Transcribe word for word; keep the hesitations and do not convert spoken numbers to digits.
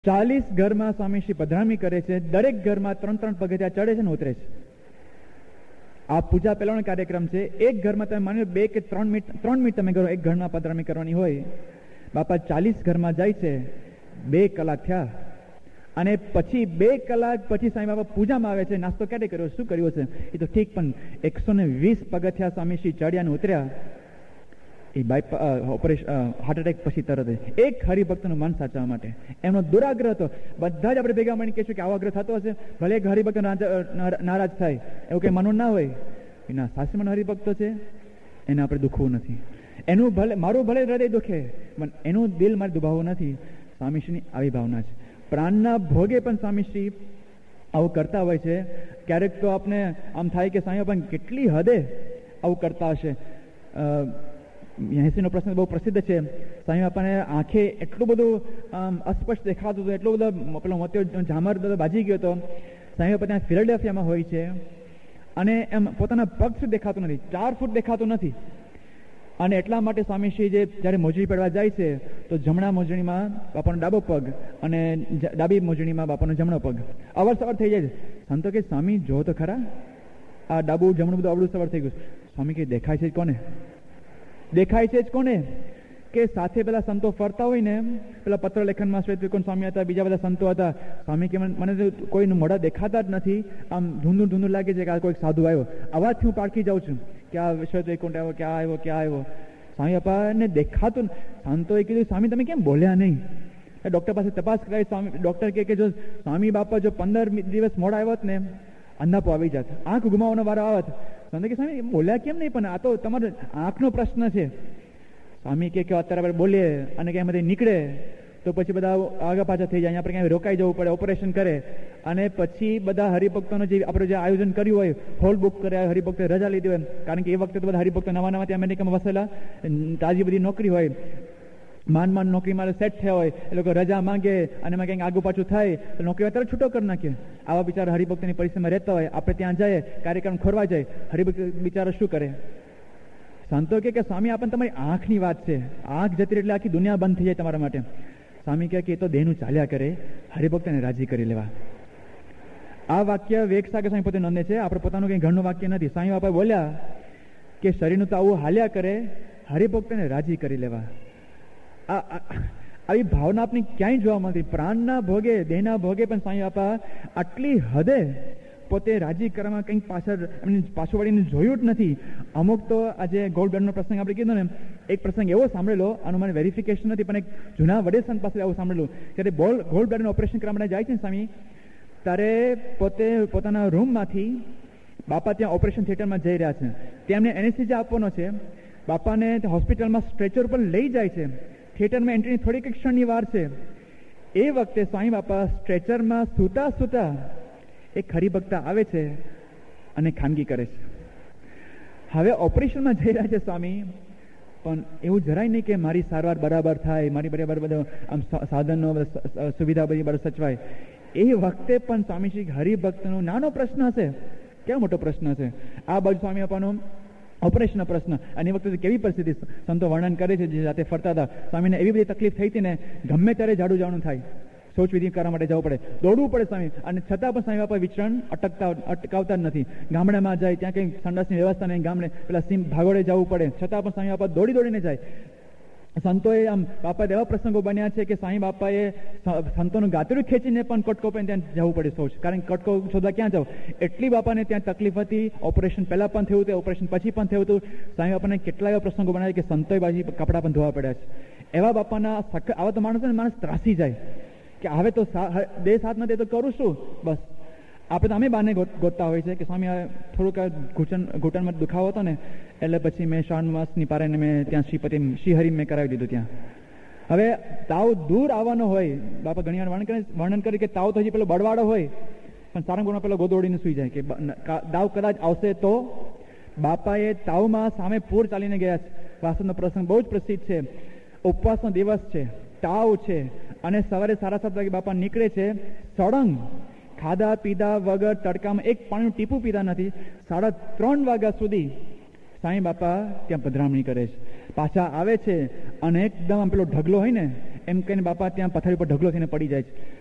ચાલીસ ઘરમાં સ્વામીશ્રી પધરામણી કરે છે. દરેક ઘરમાં ત્રણ ત્રણ પગથિયા ચડે છે ને ઉતરે છે. આ પૂજા પહેલાનો કાર્યક્રમ છે. એક ઘરમાં તમે માની બે કે ત્રણ મિનિટ ત્રણ મિનિટ તમે કરો, એક ઘરમાં પધરામણી કરવાની હોય. બાપા ચાલીસ ઘરમાં જાય છે, બે કલાક થયા અને પછી બે કલાક પછી સ્વામી બાપા પૂજામાં આવે છે. નાસ્તો ક્યારે કર્યો, શું કર્યો છે એ તો ઠીક, પણ એકસો ને વીસ પગથિયા સ્વામીશ્રી ચડ્યા ને ઉતર્યા એ બાય ઓપરેશન હાર્ટ એટેક પછી તરત એક હરિભક્તનું મન સાચવવા માટે એમનો દુરાગ્રહ હતો. બધા જ આપણે ભેગા મળીને કહીશું કે આવો આગ્રહ થતો હશે, ભલે એક હરિભક્ત નારાજ થાય એવું કંઈ માનવું ના હોય. એના સાસરીમાં હરિભક્તો છે, એને આપણે દુખવું નથી. એનું ભલે મારું ભલે હૃદય દુખે, પણ એનું દિલ મારે દુભાવવું નથી. સ્વામીશ્રીની આવી ભાવના છે. પ્રાણના ભોગે પણ સ્વામીશ્રી આવું કરતા હોય છે. ક્યારેક તો આપણે આમ થાય કે સ્વામી પણ કેટલી હદે આવું કરતા હશે. એસીનો પ્રશ્ન બહુ પ્રસિદ્ધ છે. સ્વામી બાપાને આંખે એટલું બધું અસ્પષ્ટ દેખાતું હતું, એટલો બધો પેલો મોતિયો ઝામર બધો બાજી ગયો હતો. સ્વામી બાપા ત્યાં ફિલાડેલ્ફિયામાં હોય છે અને એમ પોતાના પગ સુધી દેખાતું નથી, ચાર ફૂટ દેખાતું નથી. અને એટલા માટે સ્વામીશ્રી જે જ્યારે મોજણી પડવા જાય છે તો જમણા મોજણીમાં બાપાનો ડાબો પગ અને ડાબી મોજણીમાં બાપાનો જમણો પગ અવર સવાર થઈ જાય છે. સંતો કે સ્વામી જો તો ખરા, આ ડાબુ જમણું બધું અવળું સવાર થઈ ગયું. સ્વામી કે દેખાય છે કોને? દેખાય છે જ કોને? કે સાથે પેલા સંતો ફરતા હોય ને, પેલા પત્ર લેખનમાં શ્વેત વિકુંઠ સ્વામી હતા, બીજા બધા સંતો હતા. સ્વામી કે મને તો કોઈનું મોઢા દેખાતા જ નથી, આમ ધૂંધું ધૂંધું લાગે છે કે આ કોઈ સાધુ આવ્યો. અવાજથી હું પારખી જાઉં છું કે આ શ્વેત વૈકુંઠ આવ્યો, ક્યાં આવ્યો ક્યાં આવ્યો. સ્વામી બાપાને દેખાતું. સંતોએ કીધું સ્વામી તમે કેમ બોલ્યા નહીં? ડૉક્ટર પાસે તપાસ કરાવી. સ્વામી ડૉક્ટર કે જો સ્વામી બાપા જો પંદર દિવસ મોડા આવ્યો ને અંધાપો આવી જાત, આંખ ગુમાવવાનો વારો આવત. સ્વામી કે સ્વામી બોલ્યા કેમ નહીં? પણ આ તો તમારો આંખનો પ્રશ્ન છે. સ્વામી કે અત્યારે આપણે બોલીએ અને ક્યાંય બધી નીકળે તો પછી બધા આગા પાછા થઈ જાય, આપણે ક્યાંય રોકાઈ જવું પડે, ઓપરેશન કરે અને પછી બધા હરિભક્તોનો જે આપણે જે આયોજન કર્યું હોય, હોલ બુક કર્યા, હરિભક્તો રજા લીધી હોય, કારણ કે એ વખતે તો બધા હરિભક્તો નવા નવા ત્યાં અમેરિકામાં વસેલા, તાજી બધી નોકરી હોય, માંડ માંડ નોકરી મારે સેટ થયા હોય, એ લોકો રજા માંગે અને એમાં ક્યાંક આગુ પાછું થાય તો નોકરી અત્યારે છૂટો કરી નાખીએ. આવા બિચારા હરિભક્તની પરિસ્થિતિમાં રહેતા હોય, આપણે ત્યાં જઈએ, કાર્યક્રમ ખોરવા જાય, હરિભક્ત બિચારા શું કરે? સંતો કે સ્વામી આપણને તમારી આંખની વાત છે, આંખ જતી એટલે આખી દુનિયા બંધ થઈ જાય તમારા માટે. સ્વામી કહે કે એ તો દેહનું ચાલ્યા કરે, હરિભક્તને રાજી કરી લેવા. આ વાક્ય વેગ સાગર સ્વામી પોતે નોંધે છે, આપણે પોતાનું કંઈ ઘરનું વાક્ય નથી. સ્વામી બાપા બોલ્યા કે શરીરનું તો આવું હાલ્યા કરે, હરિભક્તને રાજી કરી લેવા. આવી ભાવના આપને ક્યાંય જોવા મળતી. પ્રાણના ભોગે, દેહના ભોગે પણ સ્વામી બાપા આટલી હદે પોતે રાજી કરવામાં કંઈક પાછળ એમની પાછું વળીને જોયું જ નથી. અમુક તો આજે ગોલ્ડ બ્લડનો પ્રસંગ આપણે કીધો ને, એક પ્રસંગ એવો સાંભળેલો, આનું મને વેરિફિકેશન નથી, પણ એક જૂના વડે સંત પાસે આવું સાંભળેલું કે ગોલ્ડ બ્લડનું ઓપરેશન કરવા માટે જાય છે ને સ્વામી, ત્યારે પોતે પોતાના રૂમમાંથી બાપા ત્યાં ઓપરેશન થિયેટરમાં જઈ રહ્યા છે, ત્યાં એમને એનેસ્થેસિયા આપવાનો છે. બાપાને હોસ્પિટલમાં સ્ટ્રેચર પર લઈ જાય છે. થિયેટરમાં એન્ટ્રીની થોડીક ક્ષણની વાર છે. એ વખતે સ્વામી બાપા સ્ટ્રેચરમાં સૂતા સૂતા એક હરિભક્ત આવે છે અને ખાનગી કરે છે. હવે ઓપરેશનમાં જઈ રહ્યા છે સ્વામી, પણ એવું જરાય નહીં કે મારી સારવાર બરાબર થાય, મારી બરાબર બધો આમ સાધનો સુવિધા બધી બરાબર સચવાય. એ વખતે પણ સ્વામીશ્રી હરિભક્તનો નાનો પ્રશ્ન હશે, ક્યાં મોટો પ્રશ્ન હશે, આ બાજુ સ્વામી બાપાનો ઓપરેશનનો પ્રશ્ન. અને એ વખતે કેવી પરિસ્થિતિ સંતો વર્ણન કરે છે, જે જાતે ફરતા હતા. સ્વામીને એવી બધી તકલીફ થઈ હતી ને, ગમે ત્યારે ઝાડુ જવાનું થાય, શૌચ વિધિ કરવા માટે જવું પડે, દોડવું પડે સ્વામી. અને છતાં પણ સ્વામી બાપા વિચરણ અટકતા અટકાવતા જ નથી. ગામડામાં જાય ત્યાં કંઈ સંડાસની વ્યવસ્થા નહીં, ગામડે પેલા સીમ ભાગોળે જવું પડે, છતાં પણ સ્વામી બાપા દોડી દોડીને જાય. સંતોએ આમ બાપા એવા પ્રસંગો બન્યા છે કે સ્વામી બાપાએ સંતોનું ગાતરું ખેંચીને પણ કટકો પણ ત્યાં જવું પડે શૌચ, કારણ કે કટકો શોધવા ક્યાં જાવ, એટલી બાપાને ત્યાં તકલીફ હતી. ઓપરેશન પહેલા પણ થયું હતું, ઓપરેશન પછી પણ થયું હતું. સ્વામી બાપાને કેટલા એવા પ્રસંગો બનાવ્યા કે સંતોએ બાજી કપડાં પણ ધોવા પડ્યા છે. એવા બાપાના આવા તો માણસો માણસ ત્રાસી જાય કે હવે તો દેહ સાથ નથી તો કરું શું. બસ આપણે તો અમે બાને ગોતતા હોય છે કે સ્વામી થોડુંક ઘૂંટણ ઘૂંટણમાં દુખાવો હતો ને, એટલે પછી મેં શ્રાવણ માસની પારાને મેં ત્યાં શ્રીપતિ શ્રીહરિ મેં કરાવી દીધું ત્યાં. હવે તાવ દૂર આવવાનો હોય, બાપા ઘણી વાર વર્ણન કરે વર્ણન કરી કે તાવ તો હજી પેલો બળવાળો હોય, પણ સારંગપુરમાં પેલો ગોદોડીને સૂઈ જાય કે દાવ કદાચ આવશે તો. બાપાએ તાવમાં સામે પૂર ચાલીને ગયા છે. વાસણનો પ્રસંગ બહુ જ પ્રસિદ્ધ છે. ઉપવાસનો દિવસ છે, તાવ છે, અને સવારે સાડા સાત વાગે બાપા નીકળે છે સળંગ, ખાધા પીધા વગર, તડકામાં એક પાણીનું ટીપું પીધા નથી. સાડા ત્રણ વાગ્યા સુધી સ્વામી બાપા ત્યાં પધરામણી કરે છે. પાછા આવે છે અને એકદમ પેલો ઢગલો હોય ને એમ કહીને બાપા ત્યાં પથારી પર ઢગલો થઈને પડી જાય છે.